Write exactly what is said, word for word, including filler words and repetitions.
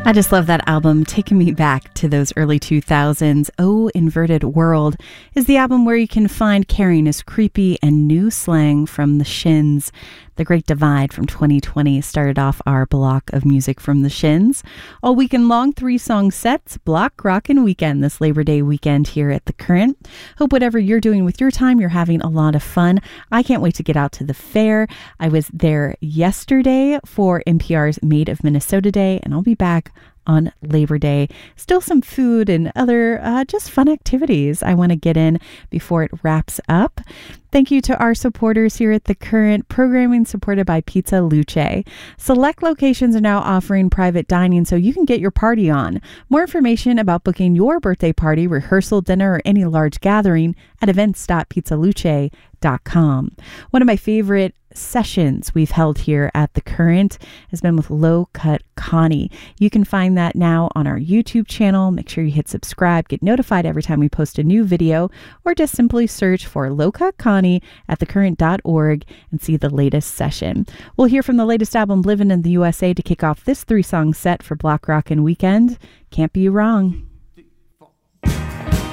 I just love that album, taking me back to those early two thousands. Oh, Inverted World is the album where you can find Caring is Creepy and new slang from the Shins. The Great Divide from twenty twenty started off our block of music from the Shins. All weekend long, three-song sets, block, rock, and weekend this Labor Day weekend here at The Current. Hope whatever you're doing with your time, you're having a lot of fun. I can't wait to get out to the fair. I was there yesterday for N P R's Made of Minnesota Day, and I'll be back on Labor Day. Still some food and other uh, just fun activities I want to get in before it wraps up. Thank you to our supporters here at The Current, programming supported by Pizza Luce. Select locations are now offering private dining so you can get your party on. More information about booking your birthday party, rehearsal, dinner, or any large gathering at events dot pizza luce dot com. One of my favorite sessions we've held here at The Current has been with Low Cut Connie. You can find that now on our YouTube channel. Make sure you hit subscribe, get notified every time we post a new video, or just simply search for Low Cut Connie at the current dot org and see the latest session. We'll hear from the latest album, Living in the U S A, to kick off this three-song set for Block Rock and Weekend. Can't be wrong.